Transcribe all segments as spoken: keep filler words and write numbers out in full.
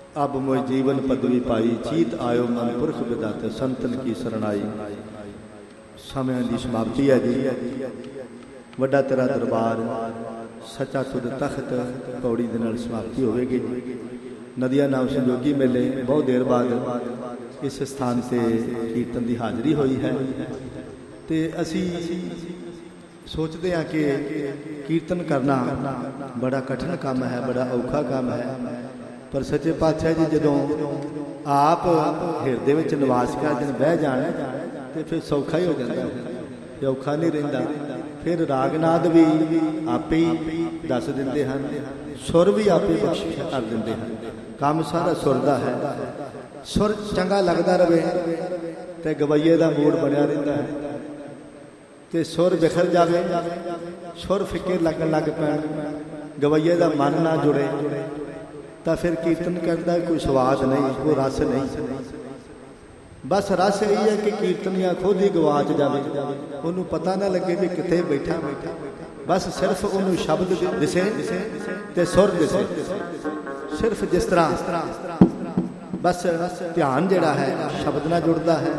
अब मोय जीवन पदवी पाई, चीत आयो मन पुरख विदाते, संतन की शरणाई। ਸਮਿਆਂ ਦੀ ਸਮਾਪਤੀ ਹੈ ਜੀ। ਵੱਡਾ ਤੇਰਾ ਦਰਬਾਰ, ਸੱਚਾ ਤੁਧ ਤਖਤ ਪੌੜੀ ਦੇ ਨਾਲ ਸਮਾਪਤੀ ਹੋਵੇਗੀ ਜੀ। ਨਦੀਆਂ ਨਾਮ ਸੰਜੋਗੀ ਮੇਲੇ ਬਹੁਤ ਦੇਰ ਬਾਅਦ ਇਸ ਸਥਾਨ 'ਤੇ ਕੀਰਤਨ ਦੀ ਹਾਜ਼ਰੀ ਹੋਈ ਹੈ ਅਤੇ ਅਸੀਂ ਸੋਚਦੇ ਹਾਂ ਕਿ ਕੀਰਤਨ ਕਰਨਾ ਬੜਾ ਕਠਿਨ ਕੰਮ ਹੈ, ਬੜਾ ਔਖਾ ਕੰਮ ਹੈ, ਪਰ ਸੱਚੇ ਪਾਤਸ਼ਾਹ ਜੀ ਜਦੋਂ ਆਪ ਹਿਰਦੇ ਵਿੱਚ ਨਿਵਾਸ ਕਰਦੇ ਬਹਿ ਜਾਣ ਅਤੇ ਫਿਰ ਸੌਖਾ ਹੀ ਹੋ ਜਾਂਦਾ, ਅਤੇ ਔਖਾ ਨਹੀਂ ਰਹਿੰਦਾ। ਫਿਰ ਰਾਗਨਾਦ ਵੀ ਆਪੇ ਹੀ ਦੱਸ ਦਿੰਦੇ ਹਨ, ਸੁਰ ਵੀ ਆਪੇ ਬਖਸ਼ਿਸ਼ ਕਰ ਦਿੰਦੇ ਹਨ। ਕੰਮ ਸਾਰਾ ਸੁਰ ਦਾ ਹੈ। ਸੁਰ ਚੰਗਾ ਲੱਗਦਾ ਰਹੇ ਅਤੇ ਗਵਈਏ ਦਾ ਮੂਡ ਬਣਿਆ ਰਹਿੰਦਾ ਹੈ, ਅਤੇ ਸੁਰ ਬਿਖਰ ਜਾਵੇ, ਸੁਰ ਫਿੱਕੇ ਲੱਗਣ ਲੱਗ ਪੈਣ, ਗਵਈਏ ਦਾ ਮਨ ਨਾ ਜੁੜੇ, ਤਾਂ ਫਿਰ ਕੀਰਤਨ ਕਰਨ ਦਾ ਕੋਈ ਸਵਾਦ ਨਹੀਂ, ਕੋਈ ਰਸ ਨਹੀਂ। ਬਸ ਰਸ ਇਹ ਹੈ ਕਿ ਕੀਰਤਨੀਆ ਖੁਦ ਹੀ ਗਵਾਚ ਜਾਵੇ, ਉਹਨੂੰ ਪਤਾ ਨਾ ਲੱਗੇ ਵੀ ਕਿੱਥੇ ਬੈਠਾ ਬੈਠਾ ਬਸ ਸਿਰਫ ਉਹਨੂੰ ਸ਼ਬਦ ਦਿਸੇ ਅਤੇ ਸੁਰ ਦਿਸੇ। ਸਿਰਫ ਜਿਸ ਤਰ੍ਹਾਂ ਬਸ ਧਿਆਨ ਜਿਹੜਾ ਹੈ ਸ਼ਬਦ ਨਾਲ ਜੁੜਦਾ ਹੈ,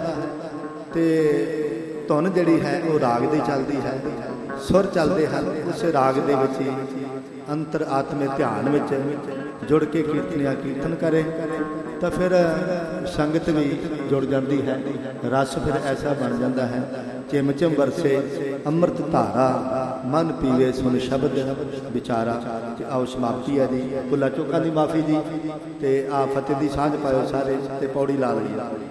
ਅਤੇ ਧੁਨ ਜਿਹੜੀ ਹੈ ਉਹ ਰਾਗ ਦੀ ਚੱਲਦੀ ਹੈ, ਸੁਰ ਚੱਲਦੇ ਹਨ। ਉਸੇ ਰਾਗ ਦੇ ਵਿੱਚ ਹੀ ਅੰਤਰ ਆਤਮੇ ਧਿਆਨ ਵਿੱਚ ਜੁੜ ਕੇ ਕੀਰਤਨੀਆ ਕੀਰਤਨ ਕਰੇ ਤਾਂ ਫਿਰ ਸੰਗਤ ਵੀ ਜੁੜ ਜਾਂਦੀ ਹੈ, ਰਸ ਫਿਰ ਐਸਾ ਬਣ ਜਾਂਦਾ ਹੈ। ਚਿਮ ਚਿਮ ਵਰਸੇ ਅੰਮ੍ਰਿਤ ਧਾਰਾ, ਮਨ ਪੀਵੇ ਸੁਣ ਸ਼ਬਦ ਵਿਚਾਰਾ। ਅਤੇ ਆਓ ਸਮਾਪਤੀ ਹੈ ਜੀ। ਭੁੱਲਾਂ ਚੁੱਕਾਂ ਦੀ ਮਾਫੀ ਜੀ, ਅਤੇ ਆ ਫਤਿਹ ਦੀ ਸਾਂਝ ਪਾਇਓ ਸਾਰੇ, ਅਤੇ ਪੌੜੀ ਲਾ ਲਈਏ।